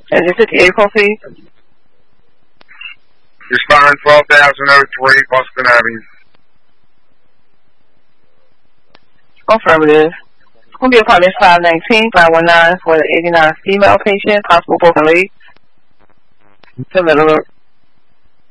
And your 58 call, please. Respond 12,003 Boston Avenue. Affirmative. It's going to be apartment 519, 519 for the 89 female patient, possible broken leg. Similar